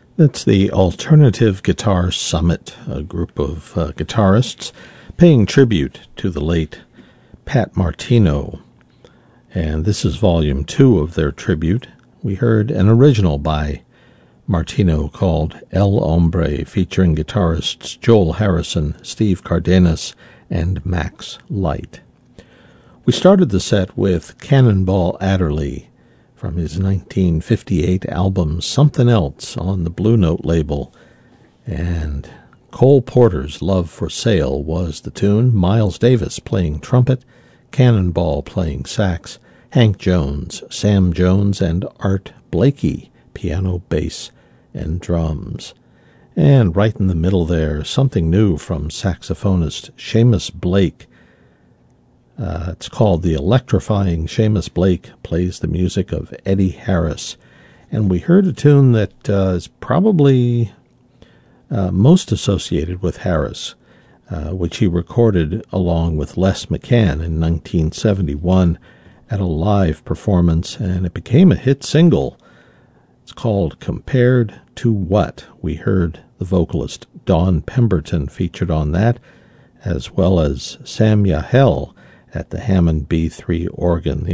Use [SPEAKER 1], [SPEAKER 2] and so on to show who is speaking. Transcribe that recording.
[SPEAKER 1] That's the Alternative Guitar Summit, a group of guitarists paying tribute to the late Pat Martino. And this is volume 2 of their tribute. We heard an original by Martino called El Hombre, featuring guitarists Joel Harrison, Steve Cardenas, and Max Light. We started the set with Cannonball Adderley from his 1958 album Something Else on the Blue Note label, and Cole Porter's Love for Sale was the tune. Miles Davis playing trumpet, Cannonball playing sax, Hank Jones, Sam Jones, and Art Blakey, piano, bass, and drums. And right in the middle there, something new from saxophonist Seamus Blake. It's called The Electrifying Seamus Blake Plays the Music of Eddie Harris. And we heard a tune that is probably most associated with Harris, which he recorded along with Les McCann in 1971 at a live performance, and it became a hit single. It's called Compared to What? We heard the vocalist Dawn Pemberton featured on that, as well as Sam Yahel at the Hammond B3 organ. The